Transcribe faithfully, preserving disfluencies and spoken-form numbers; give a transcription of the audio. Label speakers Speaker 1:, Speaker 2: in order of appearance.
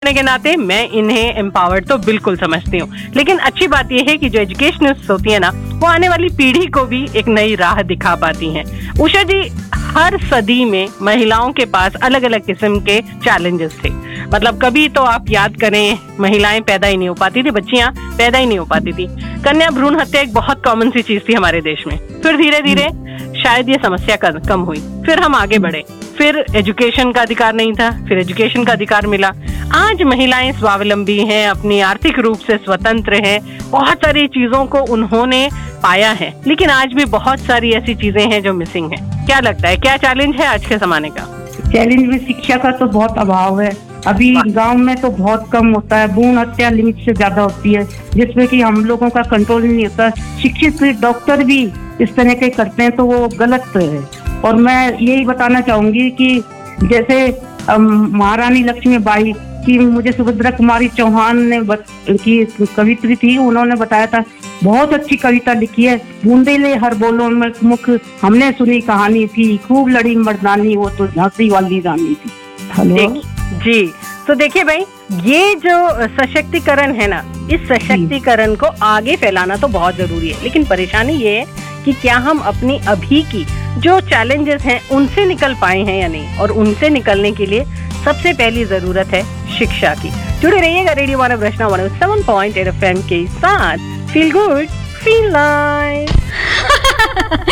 Speaker 1: के नाते मैं इन्हें एम्पावर्ड तो बिल्कुल समझती हूँ, लेकिन अच्छी बात यह है कि जो एजुकेशनिस्ट होती है ना, वो आने वाली पीढ़ी को भी एक नई राह दिखा पाती हैं। उषा जी, हर सदी में महिलाओं के पास अलग अलग किस्म के चैलेंजेस थे। मतलब कभी तो आप याद करें, महिलाएं पैदा ही नहीं हो पाती थी, बच्चियां पैदा ही नहीं हो पाती थी। कन्या भ्रूण हत्या एक बहुत कॉमन सी चीज थी हमारे देश में। फिर धीरे धीरे शायद ये समस्या कम हुई, फिर हम आगे बढ़े, फिर एजुकेशन का अधिकार नहीं था, फिर एजुकेशन का अधिकार मिला। आज महिलाएं स्वावलंबी हैं, अपनी आर्थिक रूप से स्वतंत्र हैं, बहुत सारी चीजों को उन्होंने पाया है, लेकिन आज भी बहुत सारी ऐसी चीजें हैं जो मिसिंग हैं। क्या लगता है, क्या चैलेंज है आज के जमाने का?
Speaker 2: चैलेंज में शिक्षा का तो बहुत अभाव है। अभी गांव में तो बहुत कम होता है, भ्रूण हत्या लिमिट से ज्यादा होती है, जिसमें कि हम लोगों का कंट्रोल नहीं होता। शिक्षित डॉक्टर भी इस तरह के करते हैं तो वो गलत है। और मैं यही बताना चाहूंगी कि जैसे महारानी लक्ष्मीबाई की, मुझे सुभद्रा कुमारी चौहान ने की कवित्री थी, उन्होंने बताया था, बहुत अच्छी कविता लिखी है, बूंदेले हर बोलों में मुख हमने सुनी कहानी थी, खूब लड़ी मर्दानी वो तो झांसी वाली रानी थी। हेलो
Speaker 1: जी, तो देखिए भाई, ये जो सशक्तिकरण है ना, इस सशक्तिकरण को आगे फैलाना तो बहुत जरूरी है, लेकिन परेशानी ये है कि क्या हम अपनी अभी की जो चैलेंजेस हैं उनसे निकल पाए हैं या नहीं। और उनसे निकलने के लिए सबसे पहली जरूरत है शिक्षा की। जुड़े रहिएगा रेडियो मानव रचना one O seven point eight F M के साथ। Feel good, feel nice.